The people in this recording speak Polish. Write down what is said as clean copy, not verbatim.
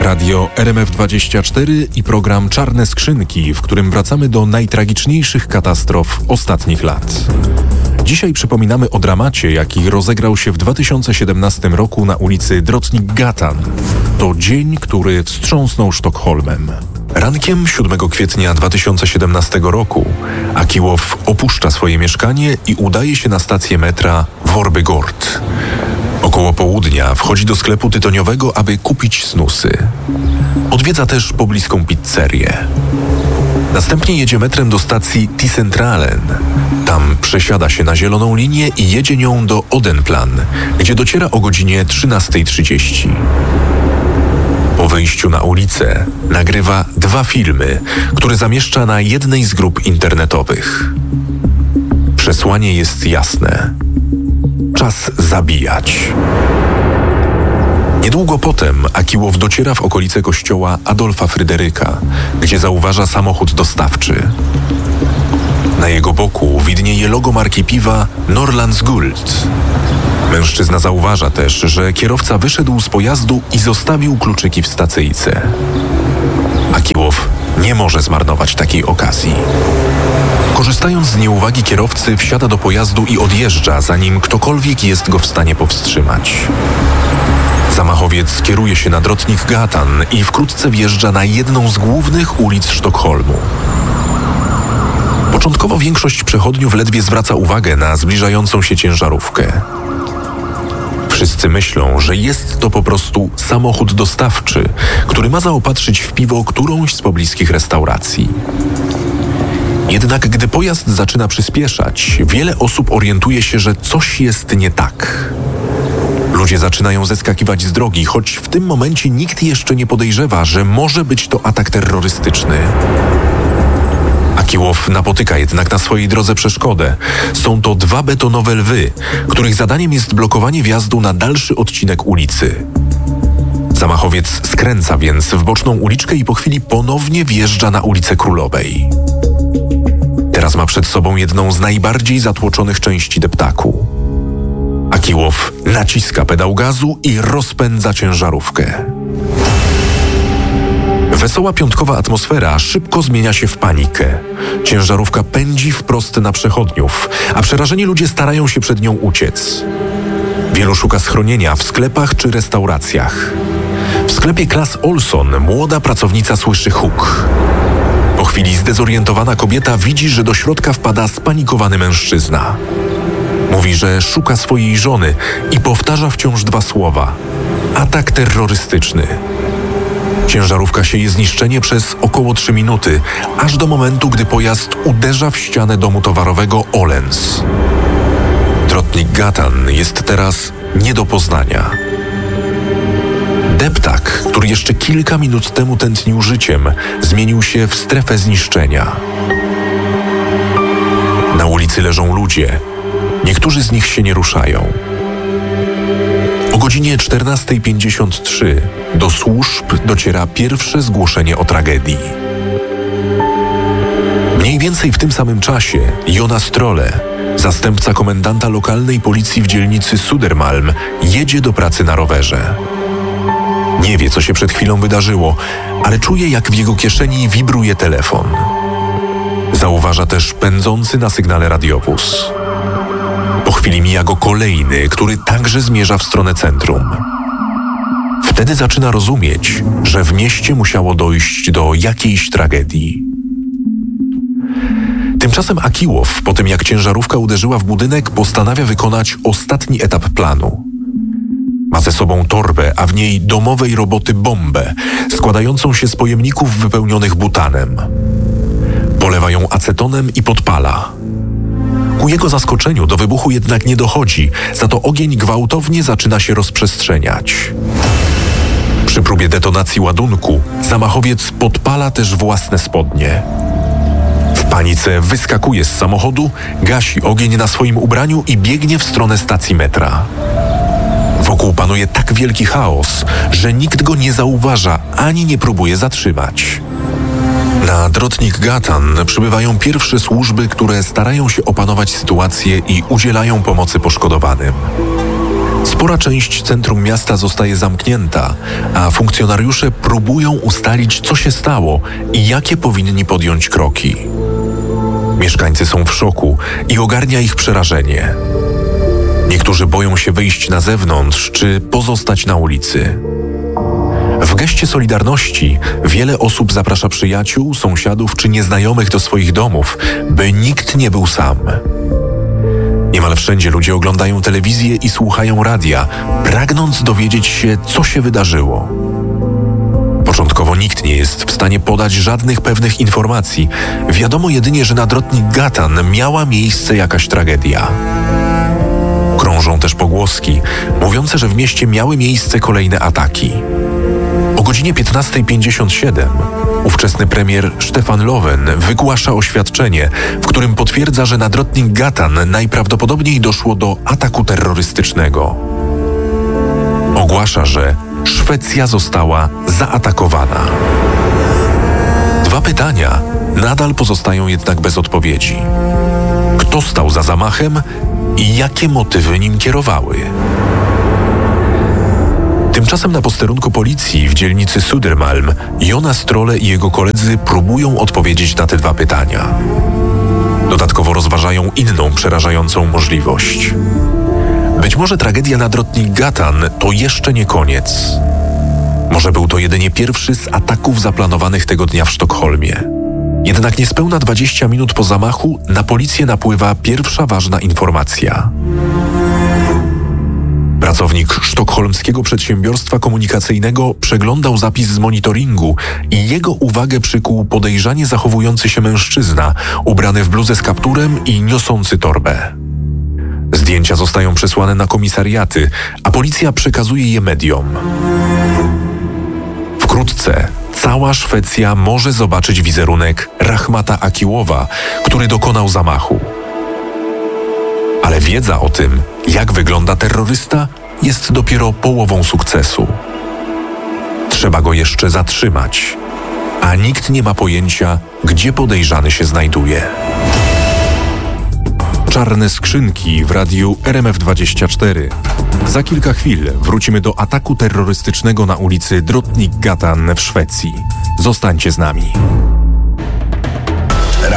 Radio RMF24 i program Czarne Skrzynki, w którym wracamy do najtragiczniejszych katastrof ostatnich lat. Dzisiaj przypominamy o dramacie, jaki rozegrał się w 2017 roku na ulicy Drottninggatan. To dzień, który wstrząsnął Sztokholmem. Rankiem 7 kwietnia 2017 roku Akiłow opuszcza swoje mieszkanie i udaje się na stację metra Vorbygård. Około południa wchodzi do sklepu tytoniowego, aby kupić snusy. Odwiedza też pobliską pizzerię. Następnie jedzie metrem do stacji T-Centralen. Tam przesiada się na zieloną linię i jedzie nią do Odenplan, gdzie dociera o godzinie 13:30. Po wyjściu na ulicę nagrywa 2 filmy, które zamieszcza na jednej z grup internetowych. Przesłanie jest jasne. Czas zabijać. Niedługo potem Akiłow dociera w okolice kościoła Adolfa Fryderyka, gdzie zauważa samochód dostawczy. Na jego boku widnieje logo marki piwa Norrlands Guld. Mężczyzna zauważa też, że kierowca wyszedł z pojazdu i zostawił kluczyki w stacyjce. Akiłow nie może zmarnować takiej okazji. Korzystając z nieuwagi kierowcy, wsiada do pojazdu i odjeżdża, zanim ktokolwiek jest go w stanie powstrzymać. Zamachowiec kieruje się na Drottninggatan i wkrótce wjeżdża na jedną z głównych ulic Sztokholmu. Początkowo większość przechodniów ledwie zwraca uwagę na zbliżającą się ciężarówkę. Wszyscy myślą, że jest to po prostu samochód dostawczy, który ma zaopatrzyć w piwo którąś z pobliskich restauracji. Jednak gdy pojazd zaczyna przyspieszać, wiele osób orientuje się, że coś jest nie tak. Ludzie zaczynają zeskakiwać z drogi, choć w tym momencie nikt jeszcze nie podejrzewa, że może być to atak terrorystyczny. Akiłow napotyka jednak na swojej drodze przeszkodę. Są to 2 betonowe lwy, których zadaniem jest blokowanie wjazdu na dalszy odcinek ulicy. Zamachowiec skręca więc w boczną uliczkę i po chwili ponownie wjeżdża na ulicę Królowej. Teraz ma przed sobą jedną z najbardziej zatłoczonych części deptaku. Akiłow naciska pedał gazu i rozpędza ciężarówkę. Wesoła piątkowa atmosfera szybko zmienia się w panikę. Ciężarówka pędzi wprost na przechodniów, a przerażeni ludzie starają się przed nią uciec. Wielu szuka schronienia w sklepach czy restauracjach. W sklepie Clas Ohlson młoda pracownica słyszy huk. Po chwili zdezorientowana kobieta widzi, że do środka wpada spanikowany mężczyzna. Mówi, że szuka swojej żony i powtarza wciąż 2 słowa. Atak terrorystyczny. Ciężarówka sieje zniszczenie przez około 3 minuty, aż do momentu, gdy pojazd uderza w ścianę domu towarowego Åhléns. Drottninggatan jest teraz nie do poznania. Deptak, który jeszcze kilka minut temu tętnił życiem, zmienił się w strefę zniszczenia. Na ulicy leżą ludzie. Niektórzy z nich się nie ruszają. O godzinie 14:53 do służb dociera pierwsze zgłoszenie o tragedii. Mniej więcej w tym samym czasie Jonas Trolle, zastępca komendanta lokalnej policji w dzielnicy Södermalm, jedzie do pracy na rowerze. Nie wie, co się przed chwilą wydarzyło, ale czuje, jak w jego kieszeni wibruje telefon. Zauważa też pędzący na sygnale radiowóz. Po chwili mija go kolejny, który także zmierza w stronę centrum. Wtedy zaczyna rozumieć, że w mieście musiało dojść do jakiejś tragedii. Tymczasem Akiłow, po tym jak ciężarówka uderzyła w budynek, postanawia wykonać ostatni etap planu. Ma ze sobą torbę, a w niej domowej roboty bombę, składającą się z pojemników wypełnionych butanem. Polewa ją acetonem i podpala. Ku jego zaskoczeniu do wybuchu jednak nie dochodzi, za to ogień gwałtownie zaczyna się rozprzestrzeniać. Przy próbie detonacji ładunku zamachowiec podpala też własne spodnie. W panice wyskakuje z samochodu, gasi ogień na swoim ubraniu i biegnie w stronę stacji metra. Wokół panuje tak wielki chaos, że nikt go nie zauważa ani nie próbuje zatrzymać. Na Drottninggatan przybywają pierwsze służby, które starają się opanować sytuację i udzielają pomocy poszkodowanym. Spora część centrum miasta zostaje zamknięta, a funkcjonariusze próbują ustalić, co się stało i jakie powinni podjąć kroki. Mieszkańcy są w szoku i ogarnia ich przerażenie. Niektórzy boją się wyjść na zewnątrz czy pozostać na ulicy. W geście solidarności wiele osób zaprasza przyjaciół, sąsiadów czy nieznajomych do swoich domów, by nikt nie był sam. Niemal wszędzie ludzie oglądają telewizję i słuchają radia, pragnąc dowiedzieć się, co się wydarzyło. Początkowo nikt nie jest w stanie podać żadnych pewnych informacji. Wiadomo jedynie, że na Drottninggatan miała miejsce jakaś tragedia. Krążą też pogłoski, mówiące, że w mieście miały miejsce kolejne ataki. O godzinie 15:57 ówczesny premier Stefan Löfven wygłasza oświadczenie, w którym potwierdza, że na Drottninggatan najprawdopodobniej doszło do ataku terrorystycznego. Ogłasza, że Szwecja została zaatakowana. Dwa pytania nadal pozostają jednak bez odpowiedzi. Kto stał za zamachem i jakie motywy nim kierowały? Tymczasem na posterunku policji w dzielnicy Södermalm Jonas Trolle i jego koledzy próbują odpowiedzieć na te dwa pytania. Dodatkowo rozważają inną przerażającą możliwość. Być może tragedia na Drottninggatan to jeszcze nie koniec. Może był to jedynie pierwszy z ataków zaplanowanych tego dnia w Sztokholmie. Jednak niespełna 20 minut po zamachu na policję napływa pierwsza ważna informacja. Pracownik sztokholmskiego przedsiębiorstwa komunikacyjnego przeglądał zapis z monitoringu i jego uwagę przykuł podejrzanie zachowujący się mężczyzna, ubrany w bluzę z kapturem i niosący torbę. Zdjęcia zostają przesłane na komisariaty, a policja przekazuje je mediom. Wkrótce cała Szwecja może zobaczyć wizerunek Rahmata Akiłowa, który dokonał zamachu. Ale wiedza o tym, jak wygląda terrorysta, jest dopiero połową sukcesu. Trzeba go jeszcze zatrzymać, a nikt nie ma pojęcia, gdzie podejrzany się znajduje. Czarne skrzynki w radiu RMF24. Za kilka chwil wrócimy do ataku terrorystycznego na ulicy Drottninggatan w Szwecji. Zostańcie z nami.